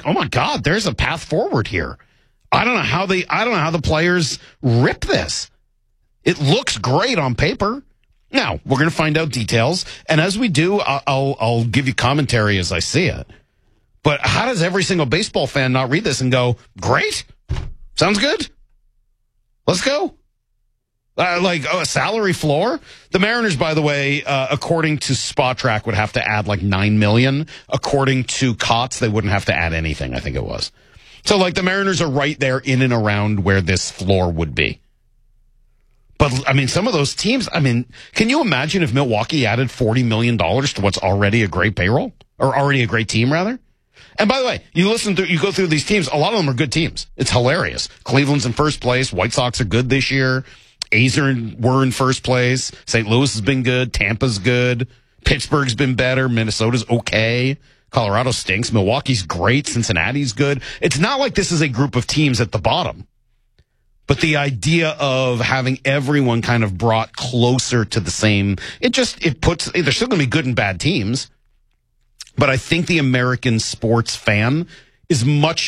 oh my God, there's a path forward here. I don't know how the players rip this. It looks great on paper. Now, we're going to find out details, and as we do, I'll give you commentary as I see it. But how does every single baseball fan not read this and go, great? Sounds good. Let's go. A salary floor? The Mariners, by the way, according to Spotrac, would have to add like $9 million. According to COTS, they wouldn't have to add anything, I think it was. So, like, the Mariners are right there in and around where this floor would be. But, I mean, some of those teams, I mean, can you imagine if Milwaukee added $40 million to what's already a great payroll? Or already a great team, rather? And by the way, you go through these teams, a lot of them are good teams. It's hilarious. Cleveland's in first place. White Sox are good this year. A's were in first place. St. Louis has been good. Tampa's good. Pittsburgh's been better. Minnesota's okay. Colorado stinks. Milwaukee's great. Cincinnati's good. It's not like this is a group of teams at the bottom. But the idea of having everyone kind of brought closer to the same, there's still going to be good and bad teams. But I think the American sports fan has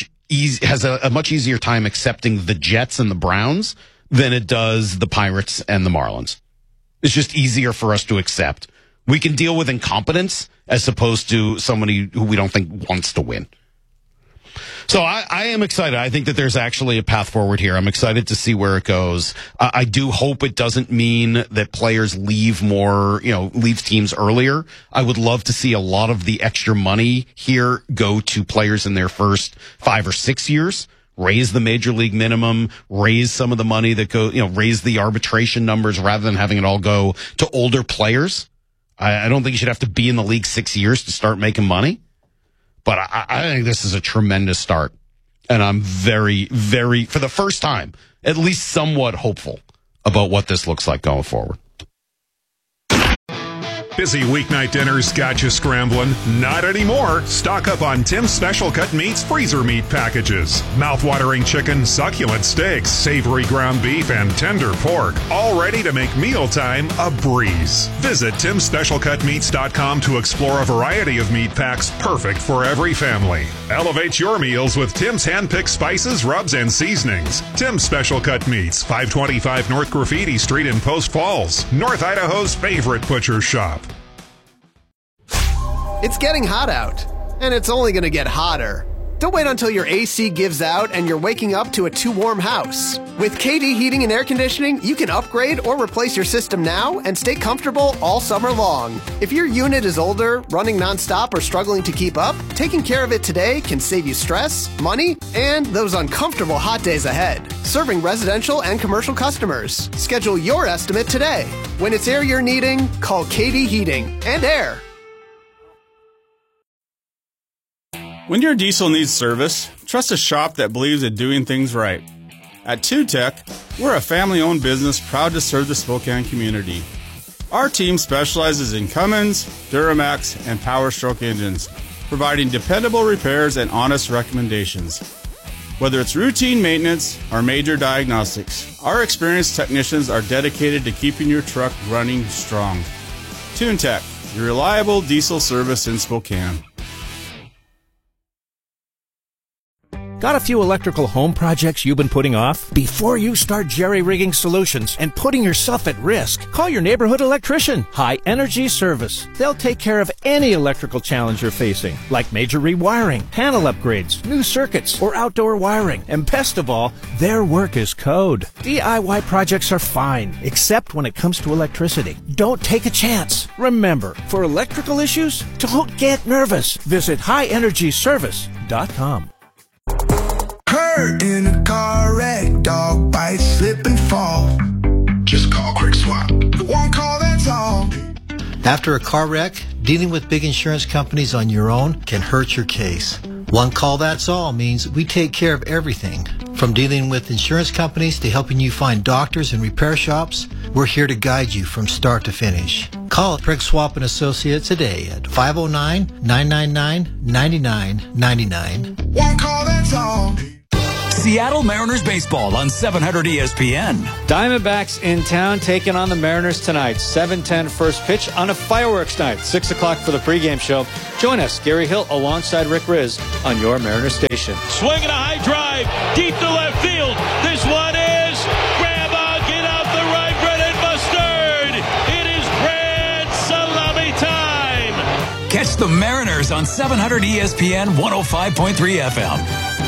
a much easier time accepting the Jets and the Browns than it does the Pirates and the Marlins. It's just easier for us to accept. We can deal with incompetence as opposed to somebody who we don't think wants to win. So I am excited. I think that there's actually a path forward here. I'm excited to see where it goes. I do hope it doesn't mean that players leave teams earlier. I would love to see a lot of the extra money here go to players in their first 5 or 6 years. Raise the major league minimum, raise some of the money that raise the arbitration numbers rather than having it all go to older players. I don't think you should have to be in the league 6 years to start making money. But I think this is a tremendous start. And I'm very, very, for the first time, at least somewhat hopeful about what this looks like going forward. Busy weeknight dinners got you scrambling? Not anymore. Stock up on Tim's Special Cut Meats freezer meat packages. Mouth-watering chicken, succulent steaks, savory ground beef, and tender pork. All ready to make mealtime a breeze. Visit Tim'sSpecialCutMeats.com to explore a variety of meat packs perfect for every family. Elevate your meals with Tim's hand-picked spices, rubs, and seasonings. Tim's Special Cut Meats, 525 North Graffiti Street in Post Falls, North Idaho's favorite butcher shop. It's getting hot out, and it's only going to get hotter. Don't wait until your AC gives out and you're waking up to a too warm house. With KD Heating and Air Conditioning, you can upgrade or replace your system now and stay comfortable all summer long. If your unit is older, running nonstop, or struggling to keep up, taking care of it today can save you stress, money, and those uncomfortable hot days ahead. Serving residential and commercial customers. Schedule your estimate today. When it's air you're needing, call KD Heating and Air. When your diesel needs service, trust a shop that believes in doing things right. At TuneTech, we're a family-owned business proud to serve the Spokane community. Our team specializes in Cummins, Duramax, and Power Stroke engines, providing dependable repairs and honest recommendations. Whether it's routine maintenance or major diagnostics, our experienced technicians are dedicated to keeping your truck running strong. TuneTech, your reliable diesel service in Spokane. Got a few electrical home projects you've been putting off? Before you start jerry-rigging solutions and putting yourself at risk, call your neighborhood electrician, High Energy Service. They'll take care of any electrical challenge you're facing, like major rewiring, panel upgrades, new circuits, or outdoor wiring. And best of all, their work is code. DIY projects are fine, except when it comes to electricity. Don't take a chance. Remember, for electrical issues, don't get nervous. Visit highenergyservice.com. Hurt in a car wreck, dog bite, slip and fall. Just call Quick Swap. One call, that's all. After a car wreck, dealing with big insurance companies on your own can hurt your case. One call, that's all means we take care of everything. From dealing with insurance companies to helping you find doctors and repair shops, we're here to guide you from start to finish. Call Craig Swap & Associates today at 509-999-9999. One call, that's all. Seattle Mariners baseball on 700 ESPN. Diamondbacks in town taking on the Mariners tonight. 7:10 first pitch on a fireworks night. 6 o'clock for the pregame show. Join us, Gary Hill, alongside Rick Riz on your Mariners station. Swinging a high drive deep to left field. This one is grab on, get out the right, Brennan Mustard. It is grand salami time. Catch the Mariners on 700 ESPN 105.3 FM.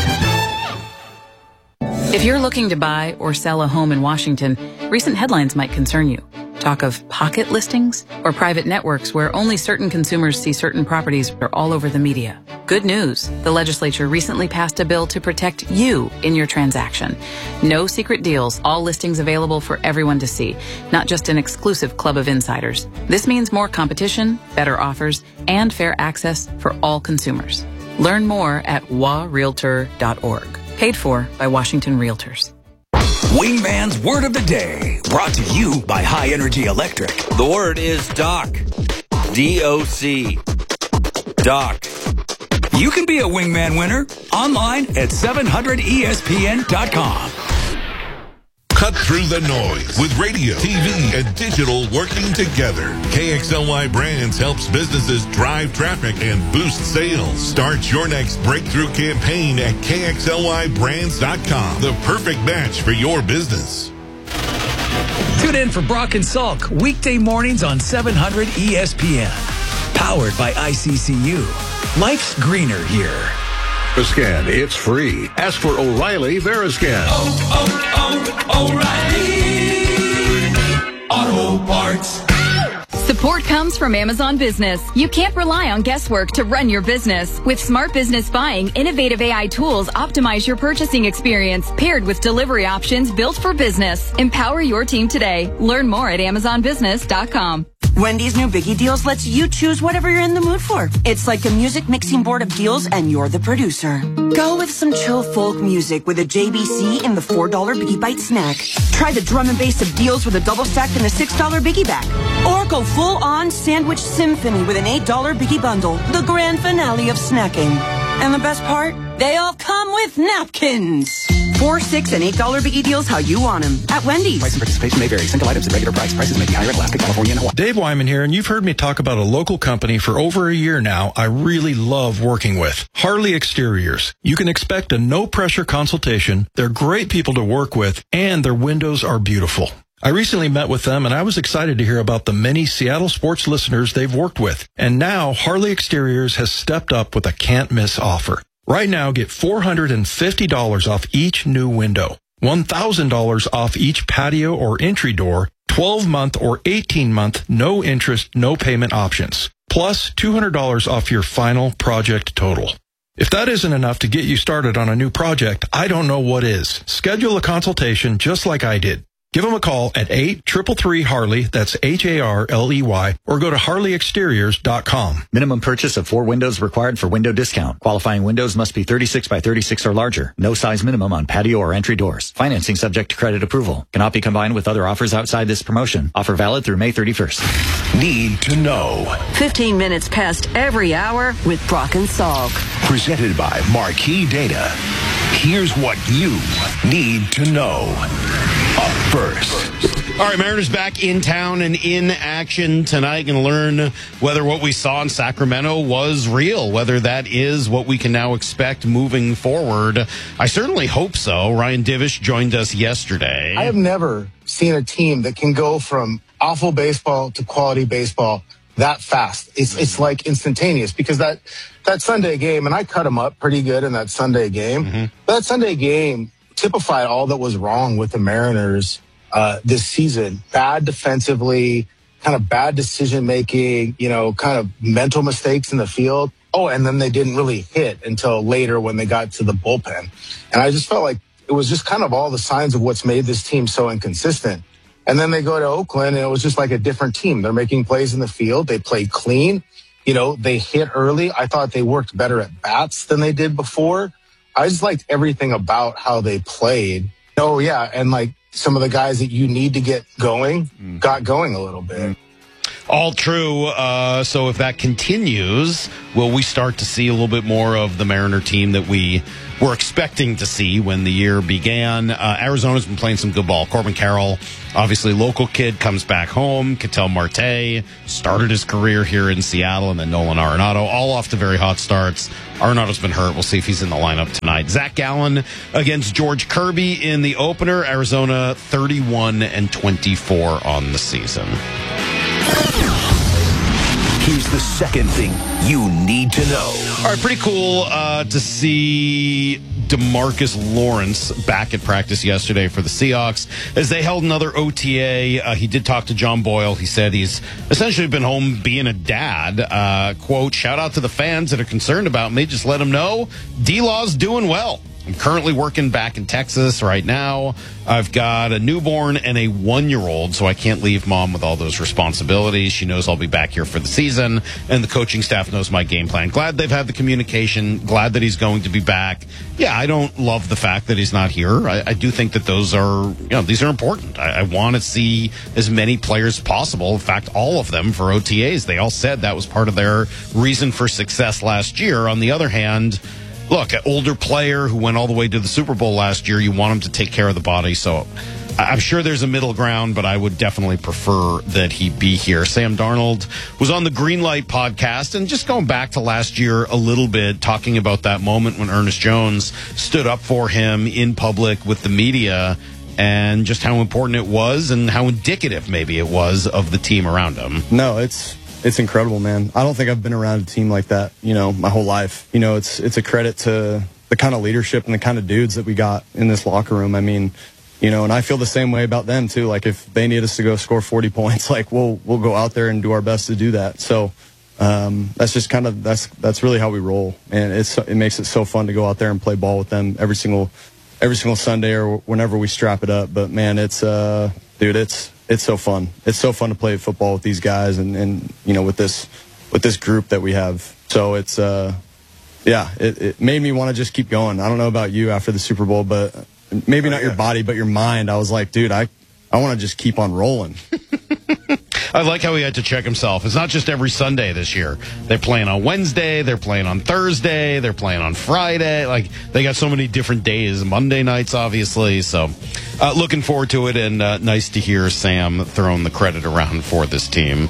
If you're looking to buy or sell a home in Washington, recent headlines might concern you. Talk of pocket listings or private networks where only certain consumers see certain properties are all over the media. Good news. The legislature recently passed a bill to protect you in your transaction. No secret deals, all listings available for everyone to see, not just an exclusive club of insiders. This means more competition, better offers, and fair access for all consumers. Learn more at warealtor.org. Paid for by Washington Realtors. Wingman's Word of the Day, brought to you by High Energy Electric. The word is doc. D-O-C. Doc. You can be a Wingman winner online at 700ESPN.com. Cut through the noise with radio, TV, and digital working together. KXLY Brands helps businesses drive traffic and boost sales. Start your next breakthrough campaign at KXLYBrands.com. The perfect match for your business. Tune in for Brock and Salk weekday mornings on 700 ESPN. Powered by ICCU. Life's greener here. Veriscan, it's free. Ask for O'Reilly Veriscan. O'Reilly Auto Parts. Support comes from Amazon Business. You can't rely on guesswork to run your business. With Smart Business Buying, innovative AI tools optimize your purchasing experience, paired with delivery options built for business. Empower your team today. Learn more at AmazonBusiness.com. Wendy's new Biggie Deals lets you choose whatever you're in the mood for. It's like a music mixing board of deals, and you're the producer. Go with some chill folk music with a JBC in the $4 Biggie Bite snack. Try the drum and bass of deals with a double stack and a $6 Biggie bag. Or go full-on sandwich symphony with an $8 Biggie bundle. The grand finale of snacking. And the best part? They all come with napkins. $4, $6, and $8 Biggie Deals how you want them at Wendy's. Price and participation may vary. Single items at regular price. Prices may be higher in Alaska, California, and Hawaii. Dave Wyman here, and you've heard me talk about a local company for over a year now I really love working with. Harley Exteriors. You can expect a no-pressure consultation. They're great people to work with, and their windows are beautiful. I recently met with them, and I was excited to hear about the many Seattle sports listeners they've worked with. And now, Harley Exteriors has stepped up with a can't-miss offer. Right now, get $450 off each new window, $1,000 off each patio or entry door, 12-month or 18-month no interest, no payment options, plus $200 off your final project total. If that isn't enough to get you started on a new project, I don't know what is. Schedule a consultation just like I did. Give them a call at 833-HARLEY, that's HARLEY, or go to HarleyExteriors.com. Minimum purchase of 4 windows required for window discount. Qualifying windows must be 36 by 36 or larger. No size minimum on patio or entry doors. Financing subject to credit approval. Cannot be combined with other offers outside this promotion. Offer valid through May 31st. Need to know. 15 minutes past every hour with Brock and Salk. Presented by Marquee Data. Here's what you need to know. Up first. All right, Mariners back in town and in action tonight. Going to learn whether what we saw in Sacramento was real, whether that is what we can now expect moving forward. I certainly hope so. Ryan Divish joined us yesterday. I have never seen a team that can go from awful baseball to quality baseball that fast. It's like instantaneous, because that Sunday game, and I cut them up pretty good in that Sunday game. Mm-hmm. That Sunday game typified all that was wrong with the Mariners this season. Bad defensively, kind of bad decision-making, kind of mental mistakes in the field. Oh, and then they didn't really hit until later when they got to the bullpen. And I just felt like it was just kind of all the signs of what's made this team so inconsistent. And then they go to Oakland, and it was just like a different team. They're making plays in the field. They played clean. They hit early. I thought they worked better at bats than they did before. I just liked everything about how they played. Oh, yeah, and like some of the guys that you need to get going got going a little bit. All true. So if that continues, will we start to see a little bit more of the Mariner team that we were expecting to see when the year began? Arizona's been playing some good ball. Corbin Carroll, obviously local kid, comes back home. Ketel Marte started his career here in Seattle, and then Nolan Arenado, all off to very hot starts. Arenado's been hurt. We'll see if he's in the lineup tonight. Zach Gallen against George Kirby in the opener. Arizona 31-24 on the season. Here's the second thing you need to know. All right, pretty cool to see DeMarcus Lawrence back at practice yesterday for the Seahawks as they held another OTA. He did talk to John Boyle. He said he's essentially been home being a dad. Quote, shout out to the fans that are concerned about me. Just let them know D-Law's doing well. I'm currently working back in Texas right now. I've got a newborn and a 1-year-old, so I can't leave mom with all those responsibilities. She knows I'll be back here for the season, and the coaching staff knows my game plan. Glad they've had the communication. Glad that he's going to be back. Yeah, I don't love the fact that he's not here. I do think that those are, these are important. I want to see as many players as possible. In fact, all of them for OTAs. They all said that was part of their reason for success last year. On the other hand, look, an older player who went all the way to the Super Bowl last year, you want him to take care of the body. So I'm sure there's a middle ground, but I would definitely prefer that he be here. Sam Darnold was on the Greenlight podcast, and just going back to last year a little bit, talking about that moment when Ernest Jones stood up for him in public with the media, and just how important it was and how indicative maybe it was of the team around him. No, it's incredible, man. I don't think I've been around a team like that, my whole life. It's a credit to the kind of leadership and the kind of dudes that we got in this locker room. I mean, and I feel the same way about them too. Like if they need us to go score 40 points, like we'll go out there and do our best to do that. So that's just that's really how we roll, and it makes it so fun to go out there and play ball with them every single Sunday or whenever we strap it up. But man, it's so fun. It's so fun to play football with these guys and with this group that we have. So it's it made me want to just keep going. I don't know about you after the Super Bowl, but maybe not your body, but your mind. I was like, dude, I want to just keep on rolling. I like how he had to check himself. It's not just every Sunday this year. They're playing on Wednesday. They're playing on Thursday. They're playing on Friday. Like, they got so many different days. Monday nights, obviously. So, looking forward to it, and nice to hear Sam throwing the credit around for this team.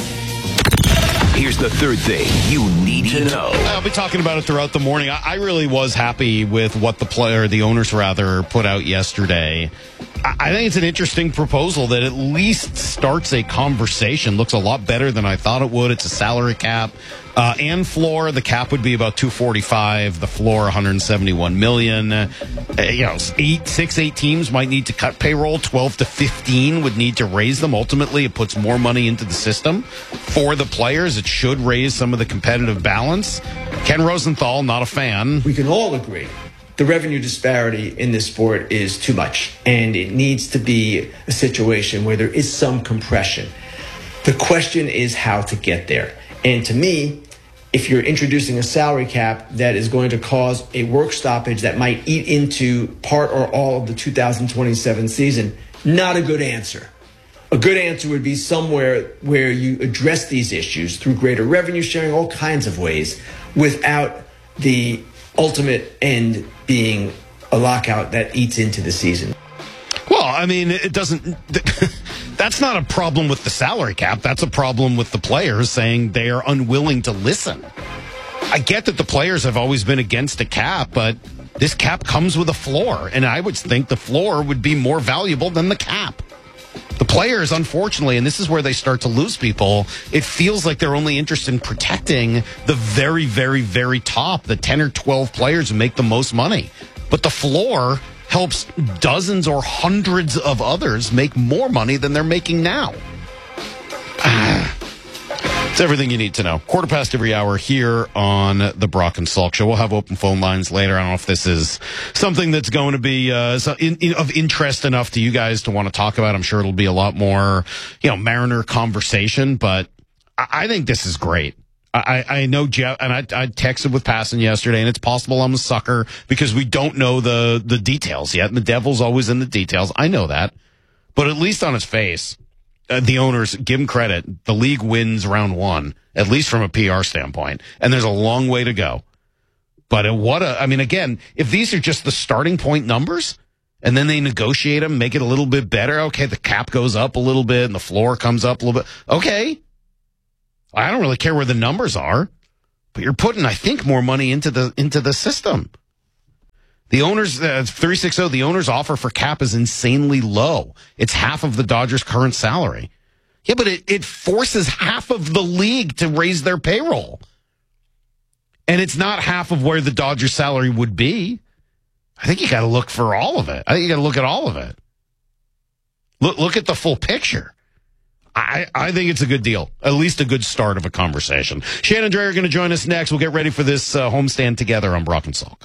Here's the third thing you need to know. I'll be talking about it throughout the morning. I really was happy with what the owners put out yesterday. I think it's an interesting proposal that at least starts a conversation. Looks a lot better than I thought it would. It's a salary cap and floor. The cap would be about $245. The floor, $171 million. 8 teams might need to cut payroll. 12 to 15 would need to raise them. Ultimately, it puts more money into the system for the players. It should raise some of the competitive balance. Ken Rosenthal, not a fan. We can all agree the revenue disparity in this sport is too much, and it needs to be a situation where there is some compression. The question is how to get there. And to me, if you're introducing a salary cap that is going to cause a work stoppage that might eat into part or all of the 2027 season, not a good answer. A good answer would be somewhere where you address these issues through greater revenue sharing, all kinds of ways, without the ultimate end being a lockout that eats into the season. Well, I mean, it doesn't... That's not a problem with the salary cap. That's a problem with the players saying they are unwilling to listen. I get that the players have always been against a cap, but this cap comes with a floor, and I would think the floor would be more valuable than the cap. The players, unfortunately, and this is where they start to lose people, it feels like they're only interested in protecting the very, very, very top, the 10 or 12 players who make the most money. But the floor helps dozens or hundreds of others make more money than they're making now. It's everything you need to know. 1:15 every hour here on the Brock and Salk Show. We'll have open phone lines later. I don't know if this is something that's going to be of interest enough to you guys to want to talk about. I'm sure it'll be a lot more, Mariner conversation, but I think this is great. I know Jeff, and I texted with Passan yesterday, and it's possible I'm a sucker because we don't know the details yet, and the devil's always in the details. I know that. But at least on his face, the owners, give them credit. The league wins round one, at least from a PR standpoint. And there's a long way to go. But again, if these are just the starting point numbers and then they negotiate them, make it a little bit better. Okay, the cap goes up a little bit and the floor comes up a little bit. Okay. I don't really care where the numbers are, but you're putting, I think, more money into the system. The owners, 360, the owners' offer for cap is insanely low. It's half of the Dodgers' current salary. Yeah, but it forces half of the league to raise their payroll. And it's not half of where the Dodgers' salary would be. I think you got to look for all of it. I think you got to look at all of it. Look at the full picture. I think it's a good deal. At least a good start of a conversation. Shannon Dray are going to join us next. We'll get ready for this homestand together on Brock and Salk.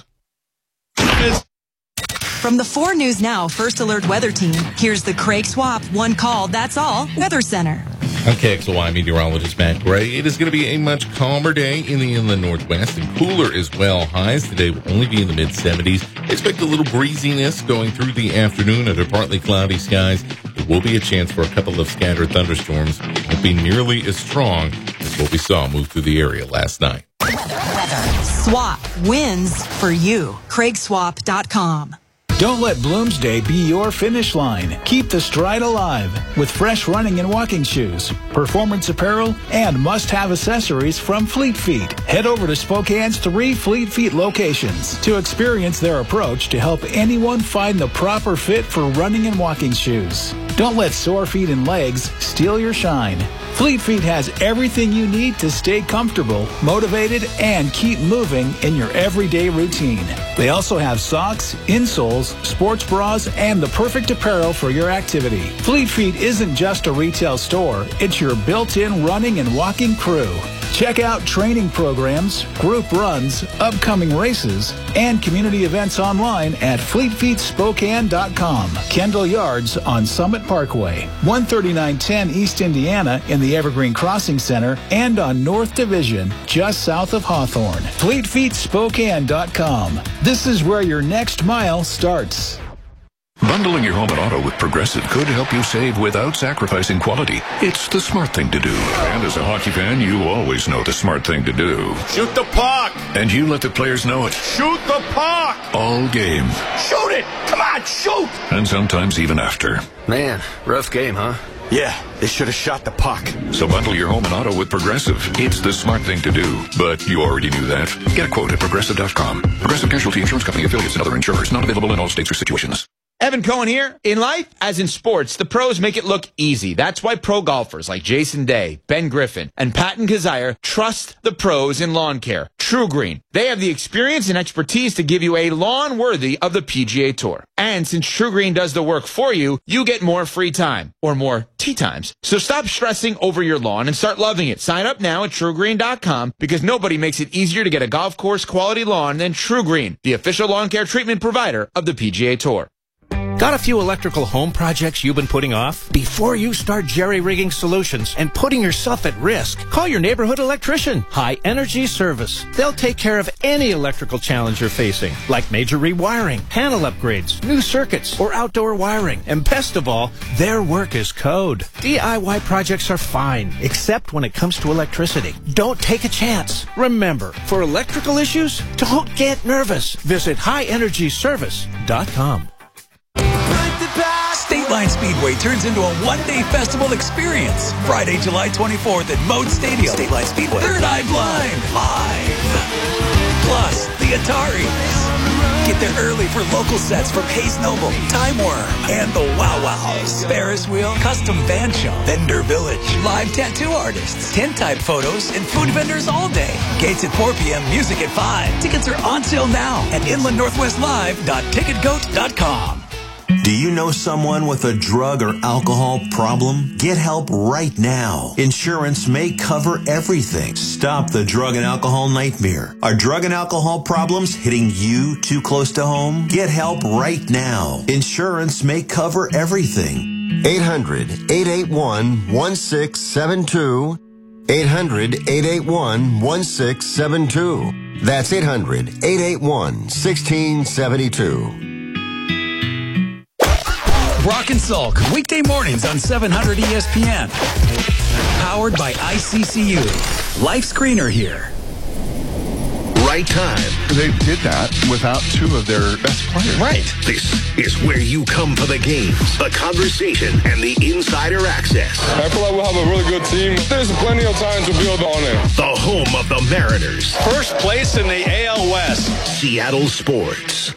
From the 4 News Now First Alert Weather Team, here's the Craig Swap One Call, That's All Weather Center. I'm KXLY meteorologist Matt Gray. It is going to be a much calmer day in the inland northwest and cooler as well. Highs today will only be in the mid-70s. Expect a little breeziness going through the afternoon under partly cloudy skies. There will be a chance for a couple of scattered thunderstorms. Won't be nearly as strong as what we saw move through the area last night. Weather. Swap wins for you. CraigSwap.com. Don't let Bloomsday be your finish line. Keep the stride alive with fresh running and walking shoes, performance apparel, and must-have accessories from Fleet Feet. Head over to Spokane's 3 Fleet Feet locations to experience their approach to help anyone find the proper fit for running and walking shoes. Don't let sore feet and legs steal your shine. Fleet Feet has everything you need to stay comfortable, motivated, and keep moving in your everyday routine. They also have socks, insoles, sports bras, and the perfect apparel for your activity. Fleet Feet isn't just a retail store, it's your built-in running and walking crew. Check out training programs, group runs, upcoming races, and community events online at FleetFeetSpokane.com. Kendall Yards on Summit Parkway, 13910 East Indiana in the Evergreen Crossing Center, and on North Division, just south of Hawthorne. FleetFeetSpokane.com. This is where your next mile starts. Bundling your home and auto with Progressive could help you save without sacrificing quality. It's the smart thing to do. And as a hockey fan, you always know the smart thing to do. Shoot the puck! And you let the players know it. Shoot the puck! All game. Shoot it! Come on, shoot! And sometimes even after. Man, rough game, huh? Yeah, they should have shot the puck. So bundle your home and auto with Progressive. It's the smart thing to do. But you already knew that. Get a quote at Progressive.com. Progressive Casualty Insurance Company affiliates and other insurers. Not available in all states or situations. Evan Cohen here. In life, as in sports, the pros make it look easy. That's why pro golfers like Jason Day, Ben Griffin, and Patton Kazire trust the pros in lawn care. True Green. They have the experience and expertise to give you a lawn worthy of the PGA Tour. And since True Green does the work for you, you get more free time, or more tee times. So stop stressing over your lawn and start loving it. Sign up now at TrueGreen.com because nobody makes it easier to get a golf course quality lawn than True Green, the official lawn care treatment provider of the PGA Tour. Got a few electrical home projects you've been putting off? Before you start jerry-rigging solutions and putting yourself at risk, call your neighborhood electrician, High Energy Service. They'll take care of any electrical challenge you're facing, like major rewiring, panel upgrades, new circuits, or outdoor wiring. And best of all, their work is code. DIY projects are fine, except when it comes to electricity. Don't take a chance. Remember, for electrical issues, don't get nervous. Visit highenergyservice.com. State Line Speedway turns into a one-day festival experience. Friday, July 24th at Moat Stadium. State Line Speedway. Third Eye Blind live. Plus, the Ataris. Get there early for local sets from Hayes Noble, Time Worm, and the Wow Wows. Ferris Wheel, Custom Van Show, Vendor Village, live tattoo artists, tintype photos, and food vendors all day. Gates at 4 p.m., music at 5. Tickets are on sale now at inlandnorthwestlive.ticketgoat.com. Do you know someone with a drug or alcohol problem? Get help right now. Insurance may cover everything. Stop the drug and alcohol nightmare. Are drug and alcohol problems hitting you too close to home? Get help right now. Insurance may cover everything. 800-881-1672. 800-881-1672. That's 800-881-1672. Brock and Salk, weekday mornings on 700 ESPN. Powered by ICCU. Life's greener here. Right time. They did that without two of their best players. Right. This is where you come for the games, the conversation, and the insider access. I feel like we'll have a really good team. There's plenty of time to build on it. The home of the Mariners. First place in the AL West. Seattle Sports.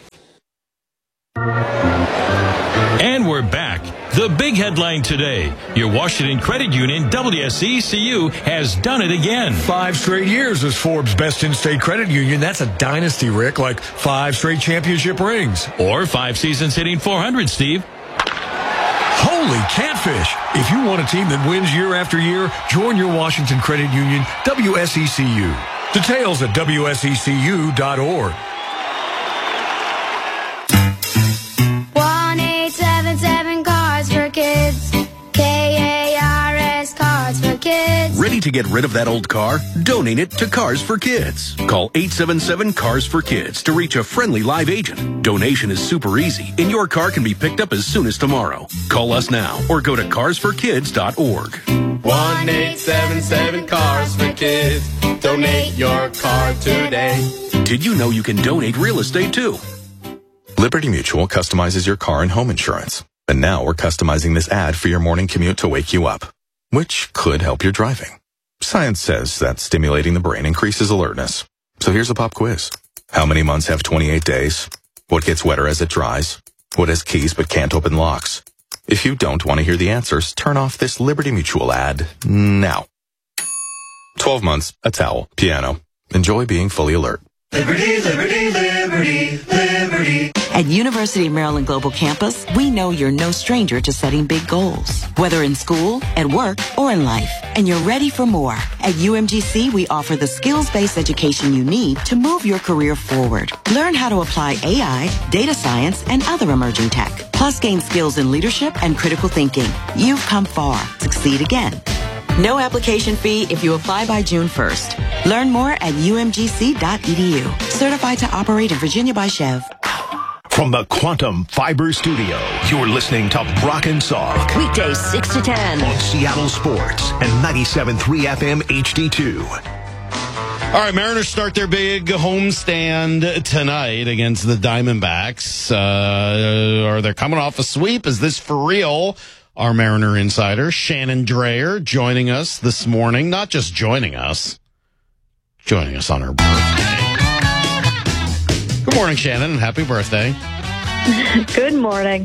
And we're back. The big headline today. Your Washington Credit Union, WSECU, has done it again. 5 straight years as Forbes' best in-state credit union. That's a dynasty, Rick, like 5 straight championship rings. Or 5 seasons hitting 400, Steve. Holy catfish. If you want a team that wins year after year, join your Washington Credit Union, WSECU. Details at WSECU.org. 1-877 Cards for Kids. KARS Cards for Kids. Ready to get rid of that old car? Donate it to Cars for Kids. Call 877 Cars for Kids to reach a friendly live agent. Donation is super easy, and your car can be picked up as soon as tomorrow. Call us now or go to carsforkids.org. 1-877 Cars for Kids. Donate your car today. Did you know you can donate real estate too? Liberty Mutual customizes your car and home insurance. And now we're customizing this ad for your morning commute to wake you up, which could help your driving. Science says that stimulating the brain increases alertness. So here's a pop quiz. How many months have 28 days? What gets wetter as it dries? What has keys but can't open locks? If you don't want to hear the answers, turn off this Liberty Mutual ad now. 12 months, a towel, piano. Enjoy being fully alert. Liberty, liberty, liberty, liberty. At University of Maryland Global Campus, we know you're no stranger to setting big goals, whether in school, at work, or in life. And you're ready for more. At UMGC, we offer the skills-based education you need to move your career forward. Learn how to apply AI, data science, and other emerging tech. Plus, gain skills in leadership and critical thinking. You've come far. Succeed again. No application fee if you apply by June 1st. Learn more at umgc.edu. Certified to operate in Virginia by Chev. From the Quantum Fiber Studio, you're listening to Brock and Salk. Weekdays 6 to 10. On Seattle Sports and 97.3 FM HD2. All right, Mariners start their big homestand tonight against the Diamondbacks. Are they coming off a sweep? Is this for real? Our Mariner insider, Shannon Drayer, joining us this morning. Not just joining us on her birthday. Good morning, Shannon, and happy birthday. Good morning.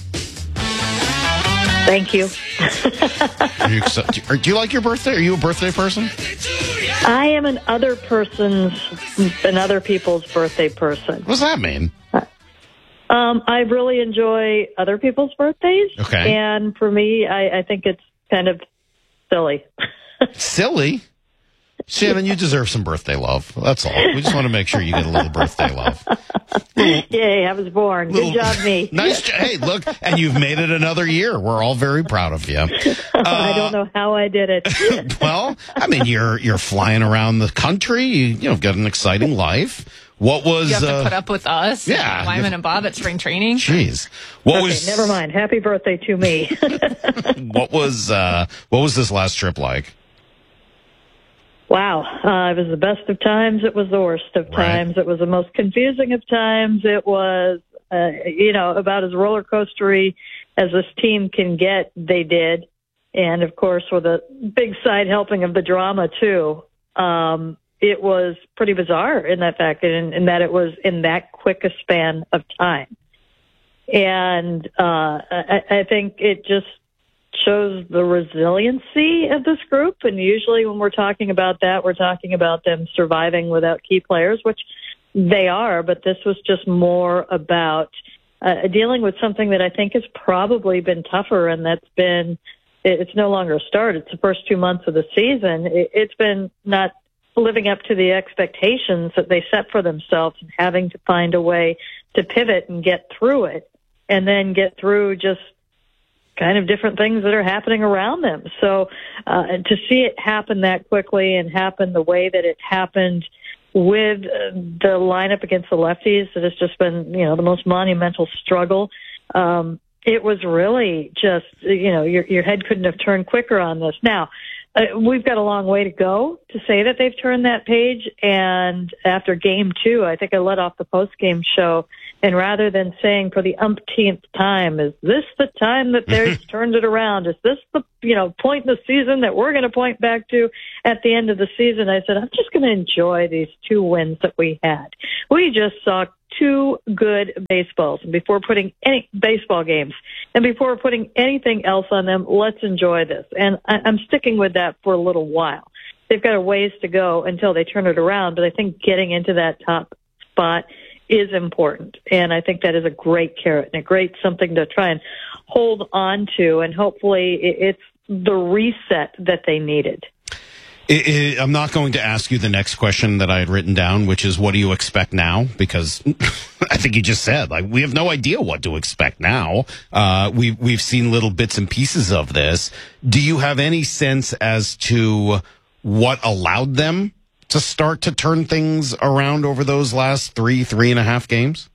Thank you. Do you like your birthday? Are you a birthday person? I am an other people's birthday person. What does that mean? I really enjoy other people's birthdays. Okay. And for me, I think it's kind of silly. Silly? Shannon, you deserve some birthday love. That's all. We just want to make sure you get a little birthday love. Yay, I was born. Good job, me. Nice. Hey, look, and you've made it another year. We're all very proud of you. I don't know how I did it. Well, I mean, you're flying around the country. You've got an exciting life. What was... You have to put up with us. Yeah. Wyman and Bob at spring training. Jeez. Never mind. Happy birthday to me. What was this last trip like? Wow. It was the best of times. It was the worst of times. It was the most confusing of times. It was, about as roller coastery as this team can get, they did. And, of course, with a big side helping of the drama, too. It was pretty bizarre in that fact, in that it was in that quick a span of time. And I think it just shows the resiliency of this group. And usually when we're talking about that, we're talking about them surviving without key players, which they are. But this was just more about dealing with something that I think has probably been tougher, and that's been, it's no longer a start. It's the first 2 months of the season. It's been not living up to the expectations that they set for themselves and having to find a way to pivot and get through it, and then get through just kind of different things that are happening around them. So to see it happen that quickly and happen the way that it happened with the lineup against the lefties, that has just been, the most monumental struggle. it was really just, your head couldn't have turned quicker on this. Now, we've got a long way to go to say that they've turned that page. And after game 2, I think I let off the post-game show. And rather than saying for the umpteenth time, is this the time that they've turned it around? Is this the, point in the season that we're going to point back to at the end of the season? I said, I'm just going to enjoy these 2 wins that we had. We just saw 2 good baseballs. And before putting any baseball games and before putting anything else on them, let's enjoy this. And I'm sticking with that for a little while. They've got a ways to go until they turn it around, but I think getting into that top spot is important. And I think that is a great carrot and a great something to try and hold on to. And hopefully it's the reset that they needed. I'm not going to ask you the next question that I had written down, which is, what do you expect now? Because I think you just said, we have no idea what to expect now. We've seen little bits and pieces of this. Do you have any sense as to what allowed them to start to turn things around over those last 3.5 games?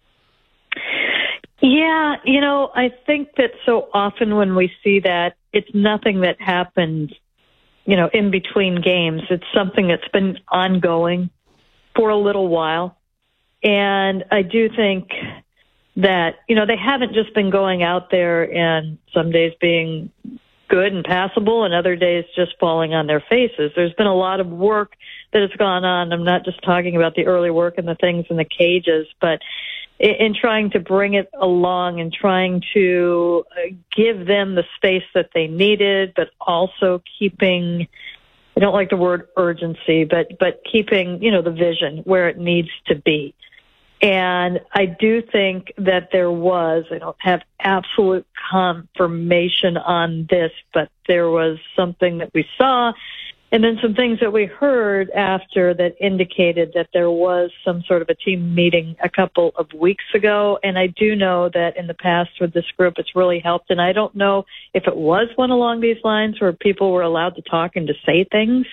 Yeah, I think that so often when we see that, it's nothing that happened, in between games. It's something that's been ongoing for a little while. And I do think that, they haven't just been going out there and some days being good and passable and other days just falling on their faces. There's been a lot of work that has gone on. I'm not just talking about the early work and the things in the cages, but in trying to bring it along and trying to give them the space that they needed, but also keeping, I don't like the word urgency, but keeping, the vision where it needs to be. And I do think that there was, I don't have absolute confirmation on this, but there was something that we saw and then some things that we heard after that indicated that there was some sort of a team meeting a couple of weeks ago. And I do know that in the past with this group, it's really helped. And I don't know if it was one along these lines where people were allowed to talk and to say things,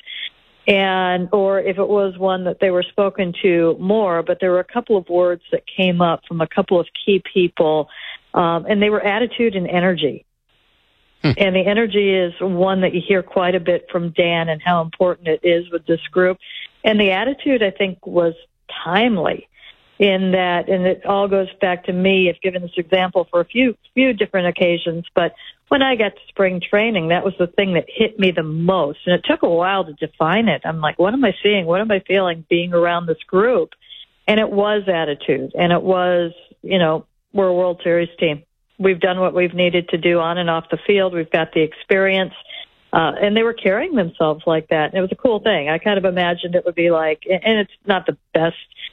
or if it was one that they were spoken to more, but there were a couple of words that came up from a couple of key people, and they were attitude and energy. And the energy is one that you hear quite a bit from Dan and how important it is with this group. And the attitude, I think, was timely in that, and it all goes back to me. I've given this example for a few different occasions, but when I got to spring training, that was the thing that hit me the most. And it took a while to define it. I'm like, what am I seeing? What am I feeling being around this group? And it was attitude. And it was, we're a World Series team. We've done what we've needed to do on and off the field. We've got the experience. And they were carrying themselves like that. And it was a cool thing. I kind of imagined it would be like, and it's not the best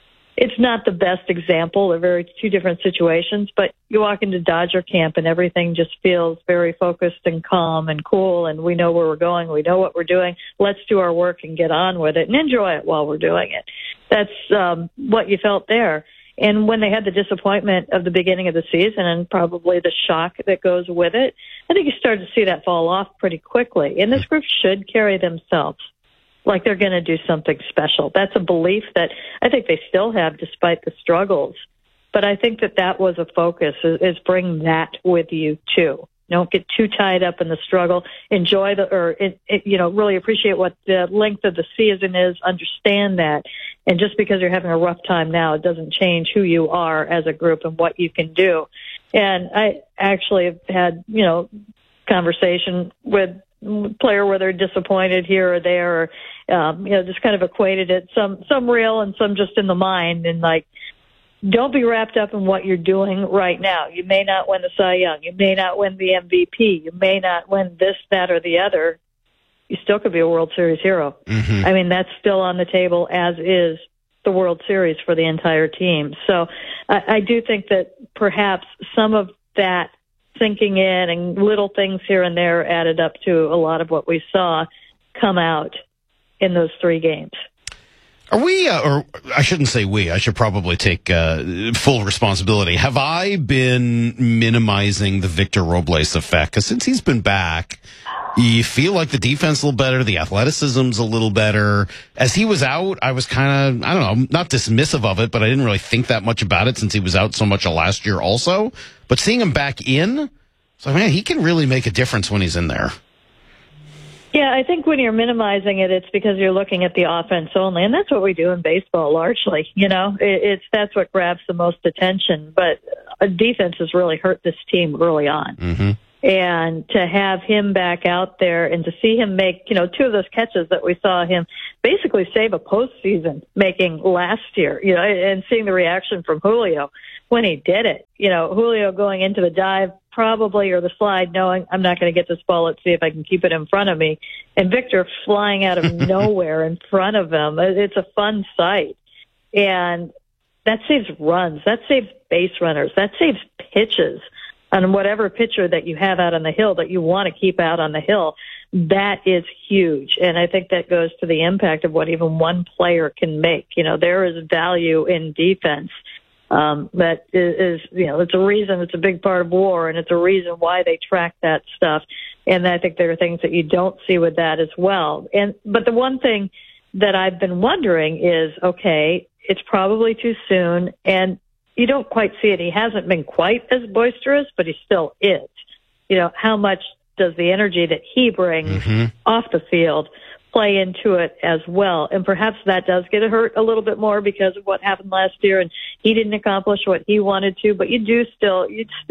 example. They're two different situations, but you walk into Dodger camp and everything just feels very focused and calm and cool. And we know where we're going. We know what we're doing. Let's do our work and get on with it and enjoy it while we're doing it. That's what you felt there. And when they had the disappointment of the beginning of the season and probably the shock that goes with it, I think you started to see that fall off pretty quickly. And this group should carry themselves like they're going to do something special. That's a belief that I think they still have despite the struggles. But I think that was a focus, is bring that with you too. Don't get too tied up in the struggle. Enjoy really appreciate what the length of the season is. Understand that. And just because you're having a rough time now, it doesn't change who you are as a group and what you can do. And I actually have had, conversation with player where they're disappointed here or there, or, just kind of equated it, some real and some just in the mind, and like, don't be wrapped up in what you're doing right now. You may not win the Cy Young. You may not win the MVP. You may not win this, that, or the other. You still could be a World Series hero. Mm-hmm. I mean, that's still on the table, as is the World Series for the entire team. So I do think that perhaps some of that sinking in and little things here and there added up to a lot of what we saw come out in those 3 games. Are we, or I shouldn't say we, I should probably take full responsibility. Have I been minimizing the Victor Robles effect? Because since he's been back, you feel like the defense a little better, the athleticism's a little better. As he was out, I was kind of, I don't know, not dismissive of it, but I didn't really think that much about it since he was out so much of last year also. But seeing him back in, So, man, he can really make a difference when he's in there. Yeah, I think when you're minimizing it, it's because you're looking at the offense only, and that's what we do in baseball largely. That's what grabs the most attention. But defense has really hurt this team early on. Mm-hmm. And to have him back out there and to see him make, two of those catches that we saw him basically save a postseason making last year, and seeing the reaction from Julio when he did it. Julio going into the dive probably, or the slide, knowing I'm not going to get this ball. Let's see if I can keep it in front of me. And Victor flying out of nowhere in front of him. It's a fun sight. And that saves runs. That saves base runners. That saves pitches on whatever pitcher that you have out on the hill that you want to keep out on the hill. That is huge. And I think that goes to the impact of what even one player can make. There is value in defense. That is, it's a reason, it's a big part of war, and it's a reason why they track that stuff. And I think there are things that you don't see with that as well. But the one thing that I've been wondering is, okay, it's probably too soon, and you don't quite see it. He hasn't been quite as boisterous, but he still is. How much does the energy that he brings off the field play into it as well? And perhaps that does get hurt a little bit more because of what happened last year, and he didn't accomplish what he wanted to. But you'd still,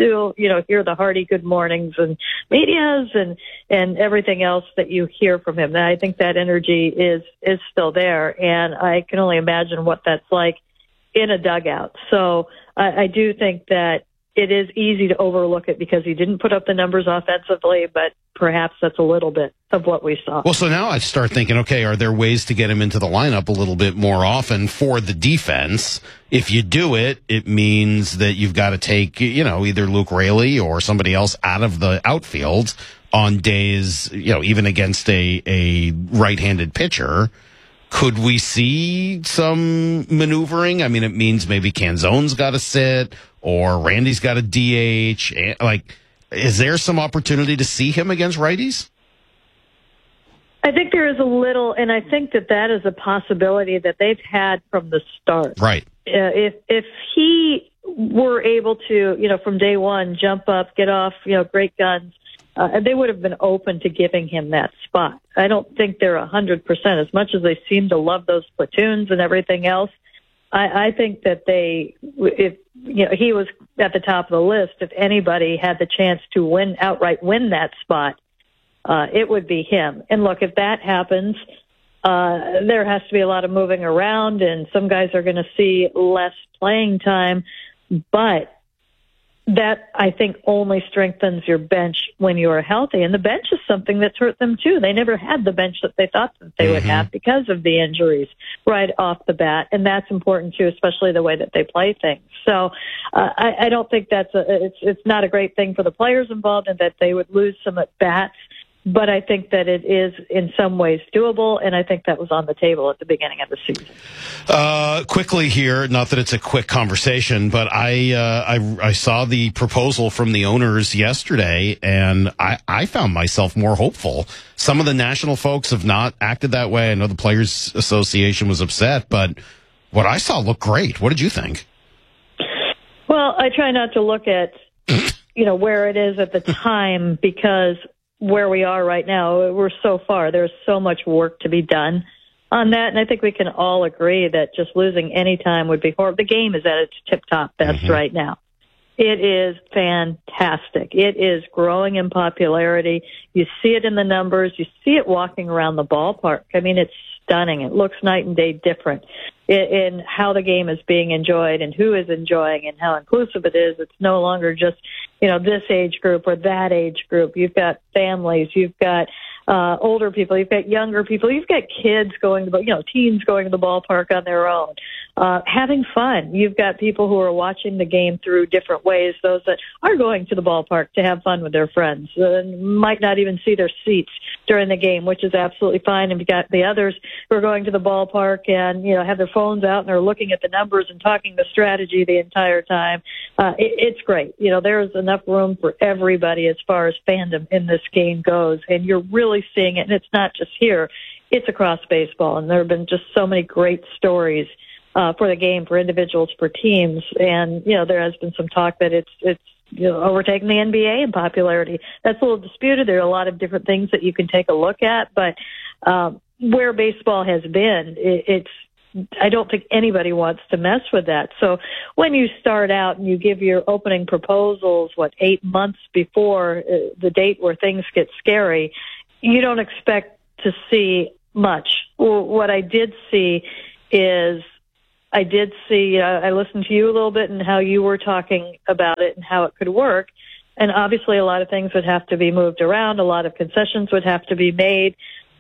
hear the hearty good mornings and medias and everything else that you hear from him. And I think that energy is still there, and I can only imagine what that's like in a dugout. So I do think that it is easy to overlook it because he didn't put up the numbers offensively, but perhaps that's a little bit of what we saw. Well, so now I start thinking, okay, are there ways to get him into the lineup a little bit more often for the defense? If you do it, it means that you've got to take, either Luke Raley or somebody else out of the outfield on days, even against a right-handed pitcher. Could we see some maneuvering? I mean, it means maybe Canzone's got to sit or Randy's got a DH. Is there some opportunity to see him against righties? I think there is a little, and I think that is a possibility that they've had from the start. Right. If he were able to, from day one, jump up, get off, great guns, they would have been open to giving him that spot. I don't think they're 100%. As much as they seem to love those platoons and everything else, I think that if he was at the top of the list, if anybody had the chance to outright win that spot, it would be him. And look, if that happens, there has to be a lot of moving around, and some guys are going to see less playing time, but that, I think, only strengthens your bench when you are healthy. And the bench is something that's hurt them, too. They never had the bench that they thought that they would have because of the injuries right off the bat. And that's important, too, especially the way that they play things. So I don't think it's not a great thing for the players involved and that they would lose some at-bats. But I think that it is in some ways doable, and I think that was on the table at the beginning of the season. Quickly here, not that it's a quick conversation, but I saw the proposal from the owners yesterday, and I found myself more hopeful. Some of the national folks have not acted that way. I know the Players Association was upset, but what I saw looked great. What did you think? Well, I try not to look at where it is at the time, because where we are right now, we're so far. There's so much work to be done on that, and I think we can all agree that just losing any time would be horrible. The game is at its tip-top best right now. It is fantastic. It is growing in popularity. You see it in the numbers. You see it walking around the ballpark. I mean, it's stunning. It looks night and day different in how the game is being enjoyed and who is enjoying and how inclusive it is. It's no longer just, this age group or that age group. You've got families. You've got older people. You've got younger people. You've got kids going to, teens going to the ballpark on their own, having fun. You've got people who are watching the game through different ways. Those that are going to the ballpark to have fun with their friends might not even see their seats during the game, which is absolutely fine. And you've got the others who are going to the ballpark and, have their phones out and are looking at the numbers and talking the strategy the entire time. It's great. There's enough room for everybody as far as fandom in this game goes. And you're really seeing it. And it's not just here. It's across baseball. And there have been just so many great stories for the game, for individuals, for teams. And, there has been some talk that it's overtaken the NBA in popularity. That's a little disputed. There are a lot of different things that you can take a look at, but where baseball has been, I don't think anybody wants to mess with that. So when you start out and you give your opening proposals, 8 months before the date where things get scary, you don't expect to see much. What I did see is I listened to you a little bit and how you were talking about it and how it could work. And obviously a lot of things would have to be moved around. A lot of concessions would have to be made.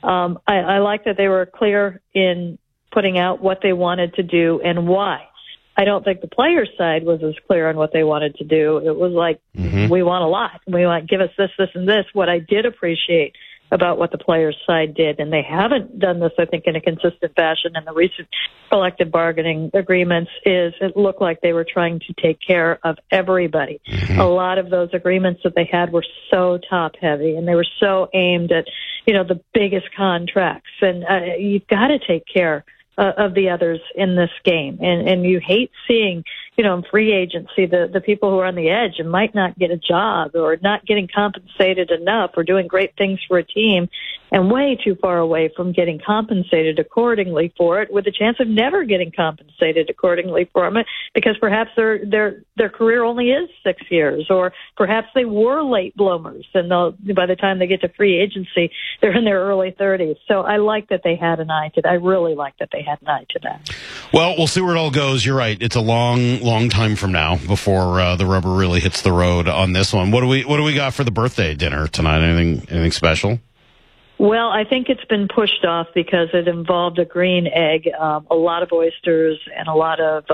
I like that they were clear in putting out what they wanted to do and why. I don't think the players' side was as clear on what they wanted to do. It was like, we want a lot. We want, give us this, this, and this. What I did appreciate about what the players' side did, and they haven't done this, I think, in a consistent fashion in the recent collective bargaining agreements, is it looked like they were trying to take care of everybody. A lot of those agreements that they had were so top-heavy, and they were so aimed at, the biggest contracts. And you've got to take care of the others in this game. And you hate seeing, in free agency, the people who are on the edge and might not get a job or not getting compensated enough or doing great things for a team and way too far away from getting compensated accordingly for it, with a chance of never getting compensated accordingly for it, because perhaps their career only is 6 years, or perhaps they were late bloomers and by the time they get to free agency, they're in their early 30s. So I like that they had an eye to that. I really like that they had an eye to that. Well, we'll see where it all goes. You're right. It's a long time from now before the rubber really hits the road on this one. What do we got for the birthday dinner tonight? Anything special? Well, I think it's been pushed off because it involved a green egg, a lot of oysters, and a lot of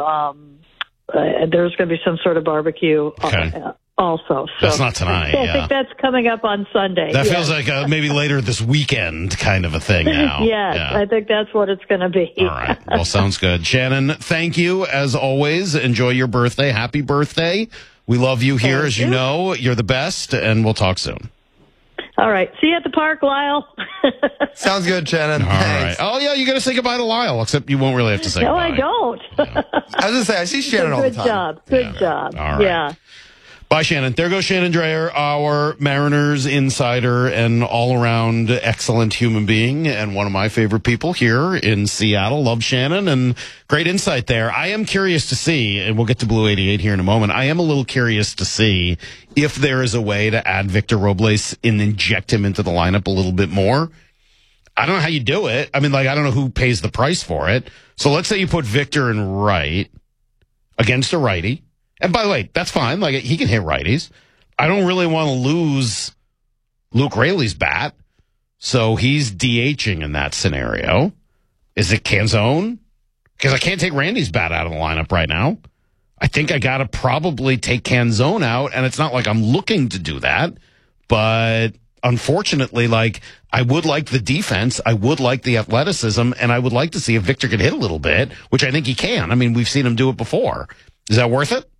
there's going to be some sort of barbecue. Also, so that's not tonight. I think that's coming up on Sunday. That feels like maybe later this weekend kind of a thing now. Yes, yeah. I think that's what it's going to be. All right. Well, sounds good. Shannon, thank you as always. Enjoy your birthday. Happy birthday. We love you here, as you know. You're the best, and we'll talk soon. All right. See you at the park, Lyle. Sounds good, Shannon. All right. Oh, yeah, you got to say goodbye to Lyle, except you won't really have to say goodbye. No, I don't. Yeah. I was going to say, I see Shannon all the time. Good job. All right. Yeah. Bye, Shannon. There goes Shannon Dreyer, our Mariners insider and all-around excellent human being and one of my favorite people here in Seattle. Love Shannon, and great insight there. I am curious to see, and we'll get to Blue 88 here in a moment, I am a little curious to see if there is a way to add Victor Robles and inject him into the lineup a little bit more. I don't know how you do it. I mean, I don't know who pays the price for it. So let's say you put Victor in right against a righty. And by the way, that's fine. He can hit righties. I don't really want to lose Luke Raley's bat. So he's DHing in that scenario. Is it Canzone? Because I can't take Randy's bat out of the lineup right now. I think I got to probably take Canzone out, and it's not like I'm looking to do that. But unfortunately, I would like the defense, I would like the athleticism, and I would like to see if Victor could hit a little bit, which I think he can. I mean, we've seen him do it before. Is that worth it?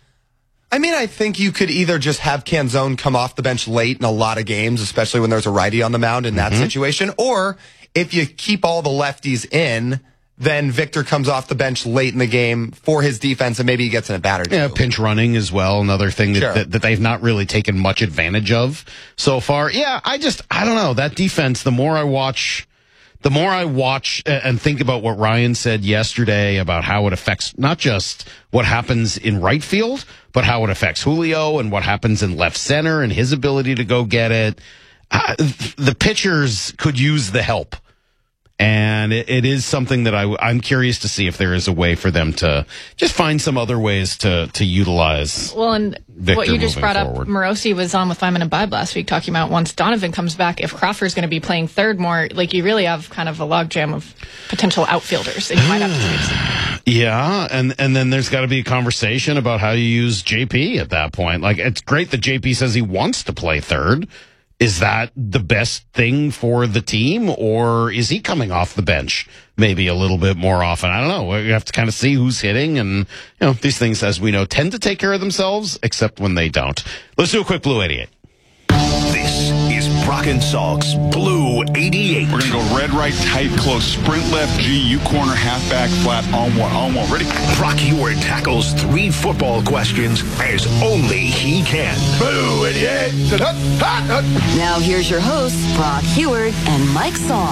I think you could either just have Canzone come off the bench late in a lot of games, especially when there's a righty on the mound in that situation, or if you keep all the lefties in, then Victor comes off the bench late in the game for his defense, and maybe he gets in a bat or two. Yeah, pinch running as well, another thing that they've not really taken much advantage of so far. Yeah, I don't know. That defense, the more I watch and think about what Ryan said yesterday about how it affects not just what happens in right field, but how it affects Julio and what happens in left center and his ability to go get it. The pitchers could use the help. And it is something that I'm curious to see if there is a way for them to just find some other ways to utilize. Well, and Victor what you just brought forward. up, Morosi was on with Feynman and Bibe last week talking about once Donovan comes back, if Crawford's going to be playing third more, you really have kind of a logjam of potential outfielders that you might have to trade. Yeah, and then there's got to be a conversation about how you use JP at that point. It's great that JP says he wants to play third. Is that the best thing for the team, or is he coming off the bench maybe a little bit more often? I don't know. We have to kind of see who's hitting, and these things, as we know, tend to take care of themselves, except when they don't. Let's do a quick Blue 88. This is Brock and Salk's Blue 88. We're going to go red, right, tight, close, sprint left, G, U corner, halfback, flat, on one. Ready? Brock Heward tackles 3 football questions as only he can. Blue 88. Now here's your hosts, Brock Heward and Mike Salk.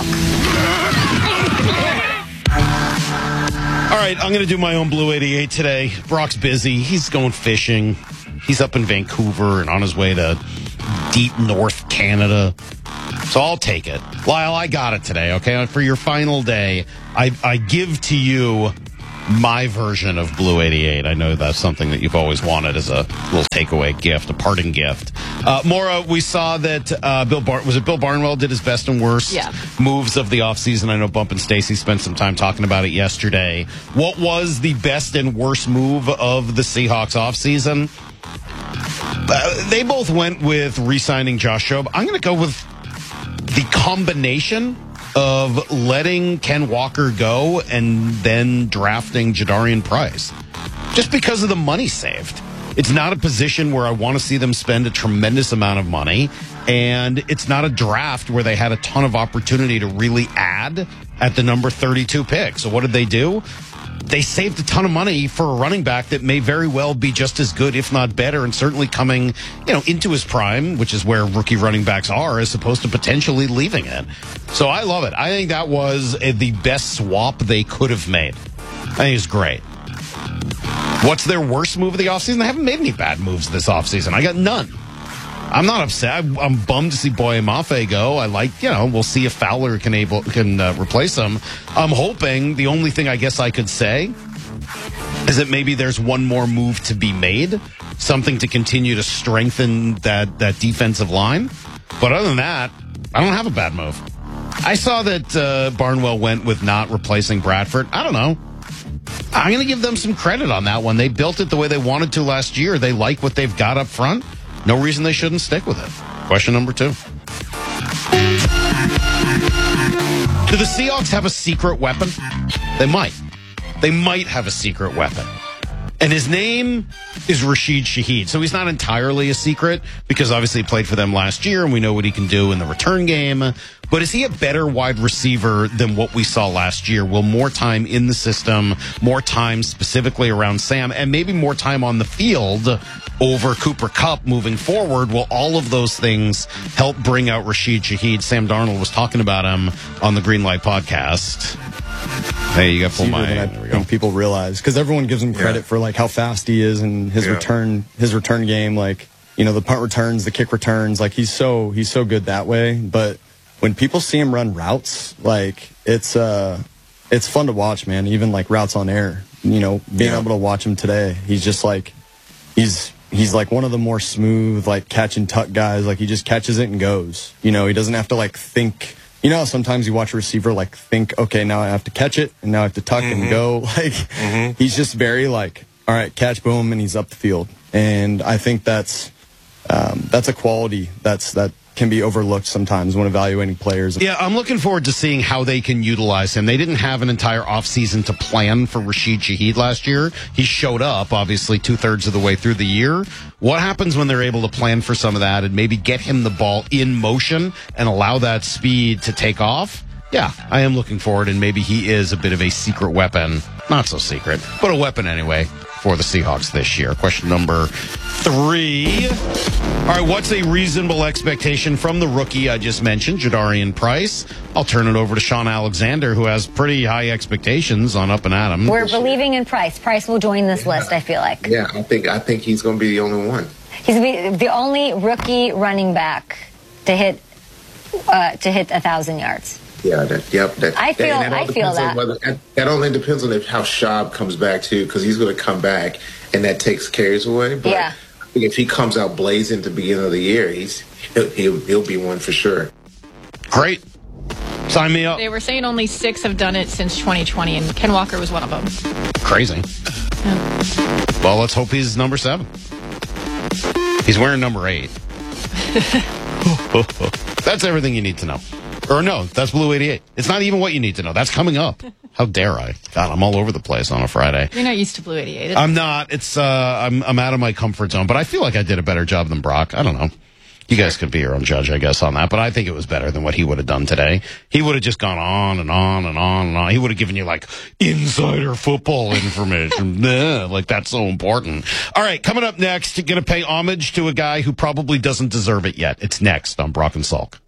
All right, I'm going to do my own Blue 88 today. Brock's busy. He's going fishing. He's up in Vancouver and on his way to deep North Canada. So I'll take it. Lyle, I got it today, okay? For your final day, I give to you my version of Blue 88. I know that's something that you've always wanted as a little takeaway gift, a parting gift. Maura, we saw that Bill Barnwell did his best and worst moves of the offseason. I know Bump and Stacy spent some time talking about it yesterday. What was the best and worst move of the Seahawks offseason? They both went with re-signing Josh Jobe. I'm going to go with the combination of letting Ken Walker go and then drafting Jadarian Price. Just because of the money saved. It's not a position where I want to see them spend a tremendous amount of money, and it's not a draft where they had a ton of opportunity to really add at the number 32 pick. So what did they do? They saved a ton of money for a running back that may very well be just as good, if not better, and certainly coming, into his prime, which is where rookie running backs are, as opposed to potentially leaving it. So I love it. I think that was the best swap they could have made. I think it's great. What's their worst move of the offseason? They haven't made any bad moves this offseason. I got none. I'm not upset. I'm bummed to see Boye Mafe go. I like, we'll see if Fowler can replace him. I'm hoping, the only thing I guess I could say is that maybe there's one more move to be made, something to continue to strengthen that defensive line. But other than that, I don't have a bad move. I saw that Barnwell went with not replacing Bradford. I don't know. I'm going to give them some credit on that one. They built it the way they wanted to last year. They like what they've got up front. No reason they shouldn't stick with it. Question number 2. Do the Seahawks have a secret weapon? They might. They might have a secret weapon. And his name is Rashid Shaheed. So he's not entirely a secret because obviously he played for them last year and we know what he can do in the return game. But is he a better wide receiver than what we saw last year? Will more time in the system, more time specifically around Sam, and maybe more time on the field over Cooper Kupp moving forward, will all of those things help bring out Rashid Shaheed? Sam Darnold was talking about him on the Green Light podcast. Hey, you got to pull my. I think people realize, because everyone gives him credit for like how fast he is and his return game, like the punt returns, the kick returns, like he's so good that way. But when people see him run routes, like it's fun to watch, man. Even like routes on air, being able to watch him today, he's just like he's like one of the more smooth like catch and tuck guys. Like he just catches it and goes. He doesn't have to like think. Sometimes you watch a receiver like think, okay, now I have to catch it and now I have to tuck and go. Like he's just very like, all right, catch, boom, and he's up the field. And I think that's a quality that can be overlooked sometimes when evaluating players. Yeah, I'm looking forward to seeing how they can utilize him. They didn't have an entire offseason to plan for Rashid Shaheed last year. He showed up, obviously, 2/3 of the way through the year. What happens when they're able to plan for some of that and maybe get him the ball in motion and allow that speed to take off? Yeah, I am looking forward, and maybe he is a bit of a secret weapon. Not so secret, but a weapon anyway for the Seahawks this year. Question number 3. All right, what's a reasonable expectation from the rookie I just mentioned, Jadarian Price? I'll turn it over to Sean Alexander, who has pretty high expectations on Up and Adam. We're believing in Price. Price will join this list, I feel like. Yeah, I think he's going to be the only one. He's going to be the only rookie running back to hit 1,000 yards. Yeah, I feel that. That only depends on how Schaub comes back too, because he's going to come back and that takes carries away. But I think if he comes out blazing at the beginning of the year, he'll be one for sure. Great, sign me up. They were saying only 6 have done it since 2020, and Ken Walker was one of them. Crazy. Yeah. Well, let's hope he's number 7. He's wearing number 8. That's everything you need to know. Or no, that's Blue 88. It's not even what you need to know. That's coming up. How dare I? God, I'm all over the place on a Friday. You're not used to Blue 88. I'm not. It's I'm out of my comfort zone, but I feel like I did a better job than Brock. I don't know. You guys could be your own judge, I guess, on that. But I think it was better than what he would have done today. He would have just gone on and on and on and on. He would have given you, like, insider football information. Like, that's so important. All right, coming up next, going to pay homage to a guy who probably doesn't deserve it yet. It's next on Brock and Salk.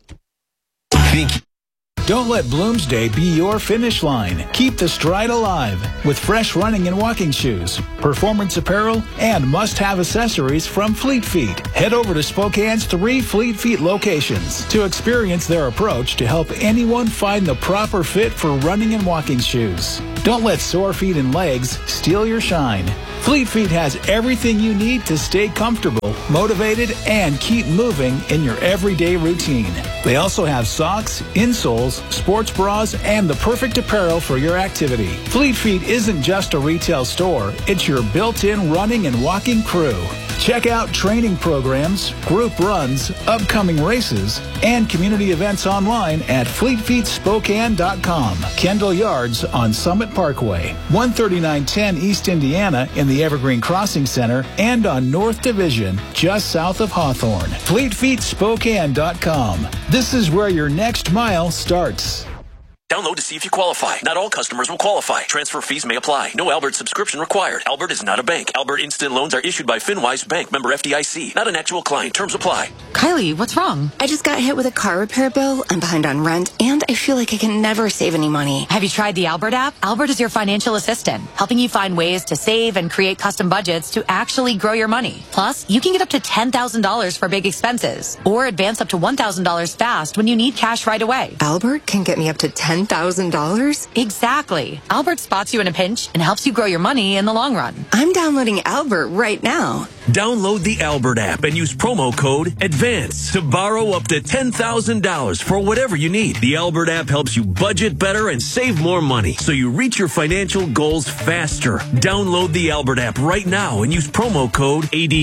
Don't let Bloomsday be your finish line. Keep the stride alive with fresh running and walking shoes, performance apparel, and must-have accessories from Fleet Feet. Head over to Spokane's 3 Fleet Feet locations to experience their approach to help anyone find the proper fit for running and walking shoes. Don't let sore feet and legs steal your shine. Fleet Feet has everything you need to stay comfortable, motivated, and keep moving in your everyday routine. They also have socks, insoles, sports bras, and the perfect apparel for your activity. Fleet Feet isn't just a retail store, it's your built-in running and walking crew. Check out training programs, group runs, upcoming races, and community events online at FleetFeetSpokane.com. Kendall Yards on Summit Parkway, 13910 East Indiana in the Evergreen Crossing Center, and on North Division, just south of Hawthorne. FleetFeetSpokane.com. This is where your next mile starts. Download to see if you qualify. Not all customers will qualify. Transfer fees may apply. No Albert subscription required. Albert is not a bank. Albert Instant Loans are issued by FinWise Bank, member FDIC. Not an actual client. Terms apply. Kylie, what's wrong? I just got hit with a car repair bill. I'm behind on rent, and I feel like I can never save any money. Have you tried the Albert app? Albert is your financial assistant, helping you find ways to save and create custom budgets to actually grow your money. Plus, you can get up to $10,000 for big expenses, or advance up to $1,000 fast when you need cash right away. Albert can get me up to $10,000? Exactly. Albert spots you in a pinch and helps you grow your money in the long run. I'm downloading Albert right now. Download the Albert app and use promo code ADVANCE to borrow up to $10,000 for whatever you need. The Albert app helps you budget better and save more money so you reach your financial goals faster. Download the Albert app right now and use promo code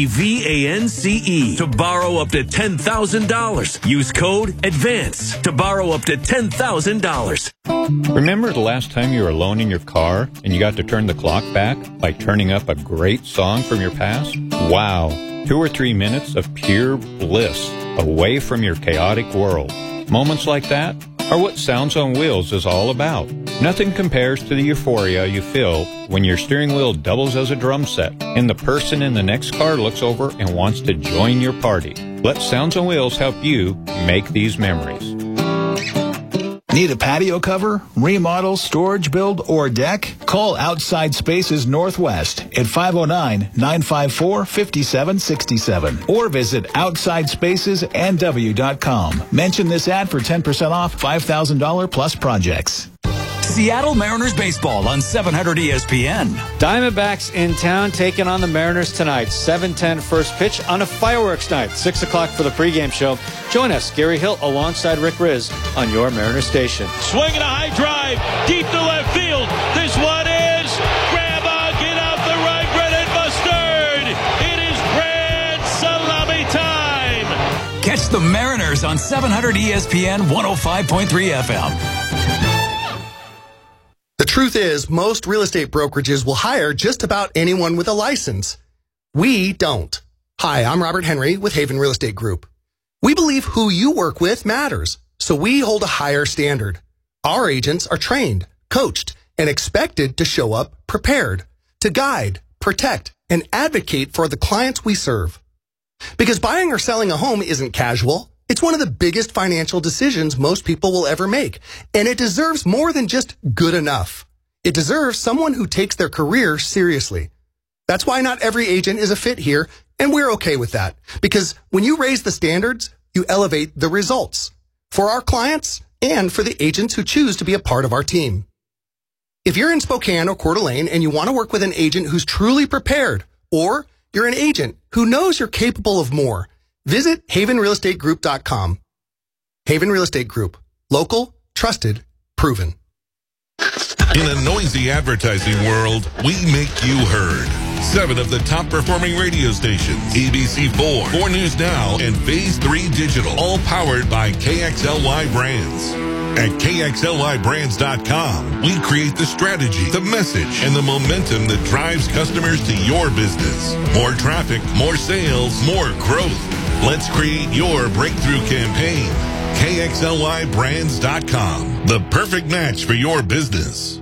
ADVANCE to borrow up to $10,000. Use code ADVANCE to borrow up to $10,000. Remember the last time you were alone in your car and you got to turn the clock back by turning up a great song from your past? Wow, 2 or 3 minutes of pure bliss away from your chaotic world. Moments like that are what Sounds on Wheels is all about. Nothing compares to the euphoria you feel when your steering wheel doubles as a drum set and the person in the next car looks over and wants to join your party. Let Sounds on Wheels help you make these memories. Need a patio cover, remodel, storage build, or deck? Call Outside Spaces Northwest at 509-954-5767 or visit OutsideSpacesNW.com. Mention this ad for 10% off $5,000 plus projects. Seattle Mariners baseball on 700 ESPN. Diamondbacks in town taking on the Mariners tonight. 7:10 first pitch on a fireworks night. 6 o'clock for the pregame show. Join us, Gary Hill, alongside Rick Riz on your Mariners station. Swinging a high drive deep to left field. This one is grandma, get out the right, Brennan Mustard. It is grand salami time. Catch the Mariners on 700 ESPN 105.3 FM. The truth is, most real estate brokerages will hire just about anyone with a license. We don't. Hi, I'm Robert Henry with Haven Real Estate Group. We believe who you work with matters, so we hold a higher standard. Our agents are trained, coached, and expected to show up prepared, to guide, protect, and advocate for the clients we serve. Because buying or selling a home isn't casual. It's one of the biggest financial decisions most people will ever make, and it deserves more than just good enough. It deserves someone who takes their career seriously. That's why not every agent is a fit here, and we're okay with that, because when you raise the standards, you elevate the results for our clients and for the agents who choose to be a part of our team. If you're in Spokane or Coeur d'Alene and you want to work with an agent who's truly prepared, or you're an agent who knows you're capable of more, visit havenrealestategroup.com. Haven Real Estate Group. Local, trusted, proven. In a noisy advertising world, we make you heard. 7 of the top performing radio stations, ABC4, 4 News Now, and Phase 3 Digital, all powered by KXLY Brands. At KXLYBrands.com, we create the strategy, the message, and the momentum that drives customers to your business. More traffic, more sales, more growth. Let's create your breakthrough campaign. KXLYBrands.com. The perfect match for your business.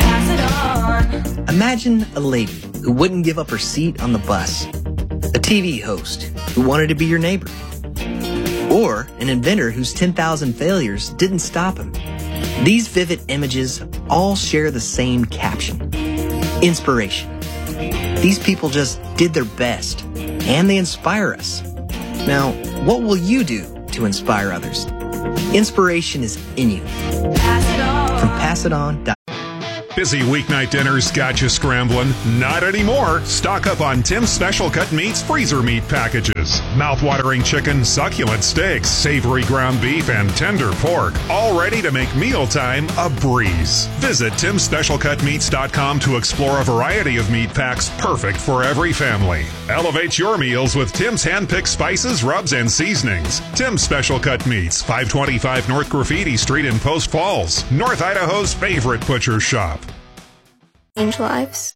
Imagine a lady who wouldn't give up her seat on the bus. A TV host who wanted to be your neighbor. Or an inventor whose 10,000 failures didn't stop him. These vivid images all share the same caption. Inspiration. These people just did their best, and they inspire us. Now, what will you do to inspire others? Inspiration is in you. From PassItOn.com. Busy weeknight dinners got you scrambling? Not anymore. Stock up on Tim's Special Cut Meats freezer meat packages. Mouth-watering chicken, succulent steaks, savory ground beef, and tender pork. All ready to make mealtime a breeze. Visit Tim'sSpecialCutMeats.com to explore a variety of meat packs perfect for every family. Elevate your meals with Tim's hand-picked spices, rubs, and seasonings. Tim's Special Cut Meats, 525 North Graffiti Street in Post Falls, North Idaho's favorite butcher shop. Change lives.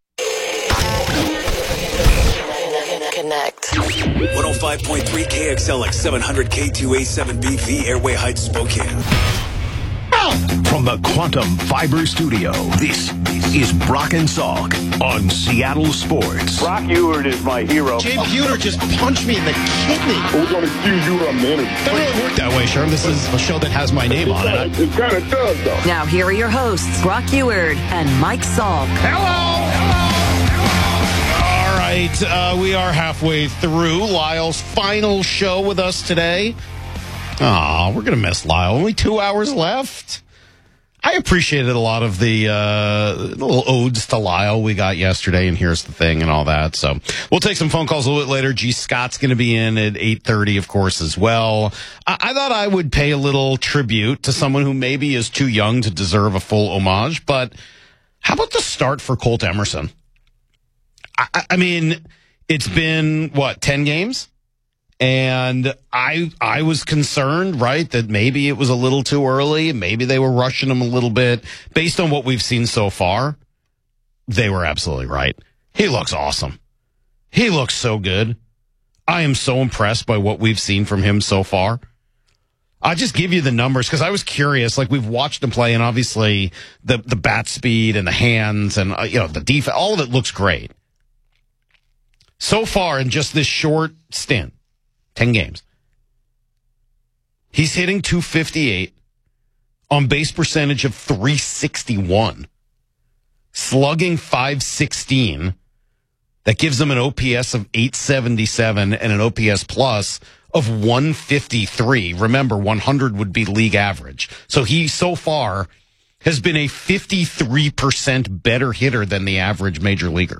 Connect. 105.3 KXLX 700 K2A7BV Airway Heights, Spokane. From the Quantum Fiber Studio, this is Brock and Salk on Seattle Sports. Brock Ewert is my hero. Jay Buhner just punched me in the kidney. We're going to see you on manager. Doesn't really work that way, Sherm. This is a show that has my name on it. It kind of does, though. Now, here are your hosts, Brock Ewert and Mike Salk. All right, we are halfway through Lyle's final show with us today. Aw, we're going to miss Lyle. Only 2 hours left. I appreciated a lot of the little odes to Lyle we got yesterday, and here's the thing and all that. So we'll take some phone calls a little bit later. G. Scott's going to be in at 8:30, of course, as well. I thought I would pay a little tribute to someone who maybe is too young to deserve a full homage, but how about the start for Colt Emerson? I mean, it's been, 10 games? And I was concerned, right, that maybe it was a little too early. Maybe they were rushing him a little bit. Based on what we've seen so far, they were absolutely right. He looks awesome. He looks so good. I am so impressed by what we've seen from him so far. I'll just give you the numbers because I was curious. Like, we've watched him play, and obviously the bat speed and the hands and, the defense, all of it looks great. So far in just this short stint, 10 games, he's hitting .258, on base percentage of .361, slugging .516. That gives him an OPS of .877 and an OPS plus of .153. Remember, 100 would be league average. So he so far has been a 53% better hitter than the average major leaguer.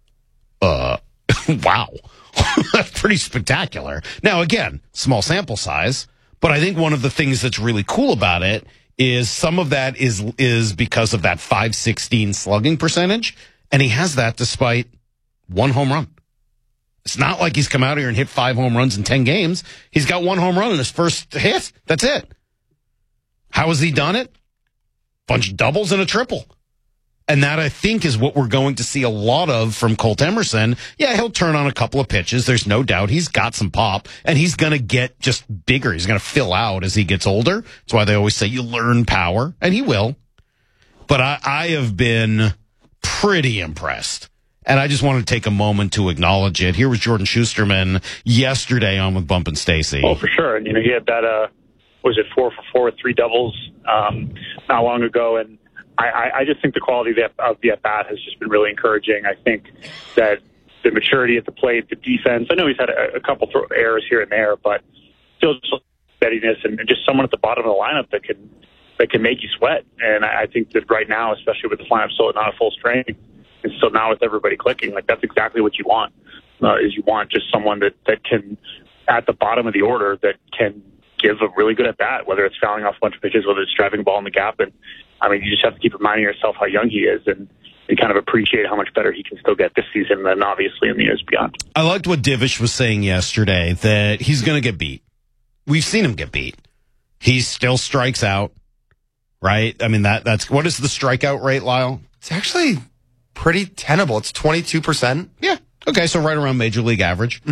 Wow. That's pretty spectacular. Now, again, small sample size, but I think one of the things that's really cool about it is some of that is because of that .516 slugging percentage, and he has that despite one home run. It's not like he's come out here and hit 5 home runs in 10 games. He's got 1 home run in his first hit. That's it. How has he done it? Bunch of doubles and a triple. And that, I think, is what we're going to see a lot of from Colt Emerson. Yeah, he'll turn on a couple of pitches. There's no doubt he's got some pop, and he's going to get just bigger. He's going to fill out as he gets older. That's why they always say you learn power, and he will. But I have been pretty impressed, and I just want to take a moment to acknowledge it. Here was Jordan Schusterman yesterday on with Bump and Stacy. Oh, for sure. And, he had that, was it 4 for 4 with 3 doubles not long ago, and I just think the quality of the at-bat has just been really encouraging. I think that the maturity at the plate, the defense, I know he's had a couple errors here and there, but still just steadiness and just someone at the bottom of the lineup that can make you sweat. And I think that right now, especially with the lineup still not at full strength, and still now with everybody clicking, like that's exactly what you want, is you want just someone that can, at the bottom of the order, that can give a really good at-bat, whether it's fouling off a bunch of pitches, whether it's driving a ball in the gap. And I mean, you just have to keep reminding yourself how young he is and kind of appreciate how much better he can still get this season than obviously in the years beyond. I liked what Divish was saying yesterday, that he's going to get beat. We've seen him get beat. He still strikes out, right? I mean, that's what is the strikeout rate, Lyle? It's actually pretty tenable. It's 22%. Yeah. Okay, so right around major league average. Mm-hmm.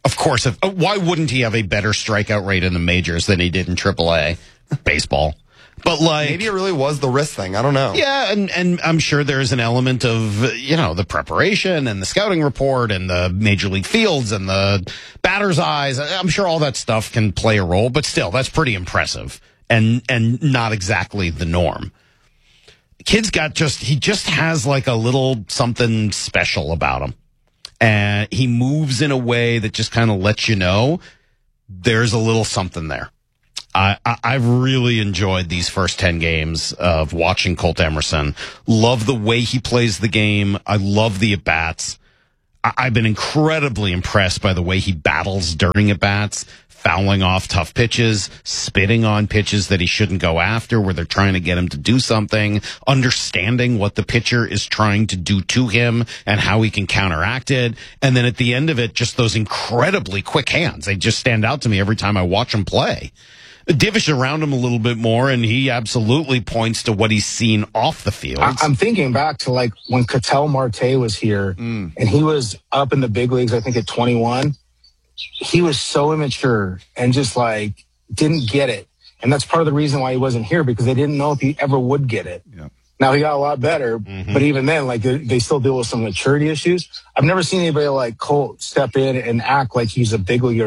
Of course. Why wouldn't he have a better strikeout rate in the majors than he did in AAA baseball? But maybe it really was the wrist thing. I don't know. Yeah, and I'm sure there's an element of, the preparation and the scouting report and the major league fields and the batter's eyes. I'm sure all that stuff can play a role, but still, that's pretty impressive and not exactly the norm. Kid's he just has like a little something special about him. And he moves in a way that just kind of lets you know there's a little something there. I've really enjoyed these first 10 games of watching Colt Emerson. Love the way he plays the game. I love the at-bats. I've been incredibly impressed by the way he battles during at-bats, fouling off tough pitches, spitting on pitches that he shouldn't go after where they're trying to get him to do something, understanding what the pitcher is trying to do to him and how he can counteract it. And then at the end of it, just those incredibly quick hands. They just stand out to me every time I watch him play. Divish around him a little bit more, and he absolutely points to what he's seen off the field. I'm thinking back to like when Ketel Marte was here, and he was up in the big leagues, I think at 21. He was so immature and just like didn't get it. And that's part of the reason why he wasn't here, because they didn't know if he ever would get it. Yeah. Now he got a lot better, but even then, like they still deal with some maturity issues. I've never seen anybody like Colt step in and act like he's a big leaguer